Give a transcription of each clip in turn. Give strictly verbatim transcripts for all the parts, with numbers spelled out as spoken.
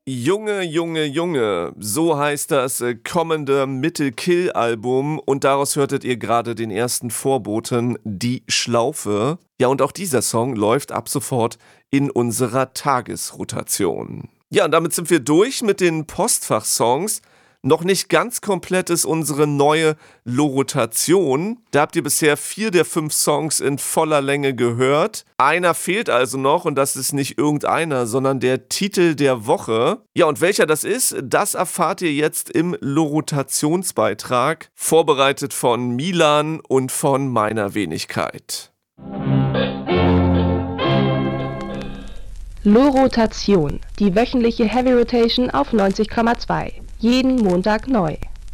Junge, Junge, Junge, so heißt das äh, kommende Mittel-Kill-Album und daraus hörtet ihr gerade den ersten Vorboten, Die Schlaufe. Ja, und auch dieser Song läuft ab sofort in unserer Tagesrotation. Ja, und damit sind wir durch mit den Postfach-Songs. Noch nicht ganz komplett ist unsere neue Lorotation. Da habt ihr bisher vier der fünf Songs in voller Länge gehört. Einer fehlt also noch und das ist nicht irgendeiner, sondern der Titel der Woche. Ja, und welcher das ist, das erfahrt ihr jetzt im Lorotationsbeitrag, vorbereitet von Milan und von meiner Wenigkeit. Lorotation, die wöchentliche Heavy Rotation auf neunzig Komma zwei. Jeden Montag neu.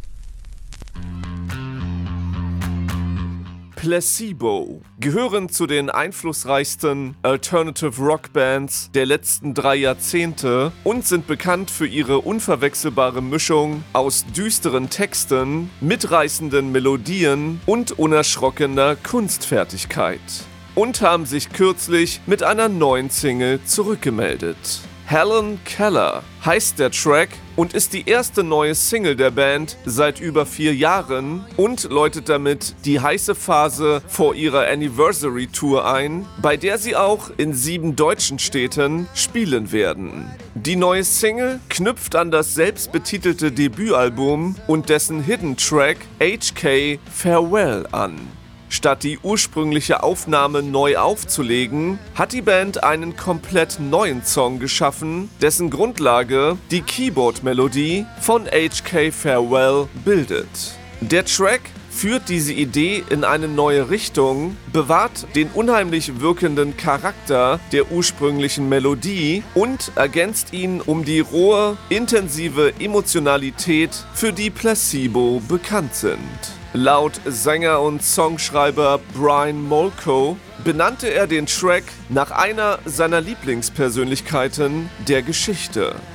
Placebo gehören zu den einflussreichsten Alternative Rock Bands der letzten drei Jahrzehnte und sind bekannt für ihre unverwechselbare Mischung aus düsteren Texten, mitreißenden Melodien und unerschrockener Kunstfertigkeit. Und haben sich kürzlich mit einer neuen Single zurückgemeldet. Helen Keller heißt der Track und ist die erste neue Single der Band seit über vier Jahren und läutet damit die heiße Phase vor ihrer Anniversary Tour ein, bei der sie auch in sieben deutschen Städten spielen werden. Die neue Single knüpft an das selbstbetitelte Debütalbum und dessen Hidden Track H K Farewell an. Statt die ursprüngliche Aufnahme neu aufzulegen, hat die Band einen komplett neuen Song geschaffen, dessen Grundlage die Keyboard-Melodie von H K Farewell bildet. Der Track führt diese Idee in eine neue Richtung, bewahrt den unheimlich wirkenden Charakter der ursprünglichen Melodie und ergänzt ihn um die rohe, intensive Emotionalität, für die Placebo bekannt sind. Laut Sänger und Songschreiber Brian Molko benannte er den Track nach einer seiner Lieblingspersönlichkeiten der Geschichte.